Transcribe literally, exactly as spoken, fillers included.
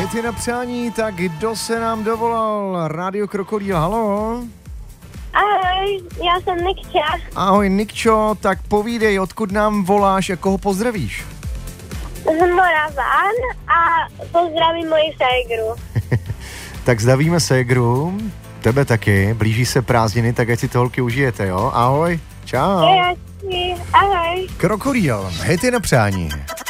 Hity na přání, tak kdo se nám dovolal? Rádio Krokodýl, halo? Ahoj, já jsem Nikča. Ahoj Nikčo, tak povídej, odkud nám voláš a koho pozdravíš? Z Moraván a pozdravím moji ségru. Tak zdravíme ségru, tebe taky, blíží se prázdniny, tak ať si to holky užijete, jo? Ahoj, čau. Ahoj. Krokodýl, hity na přání.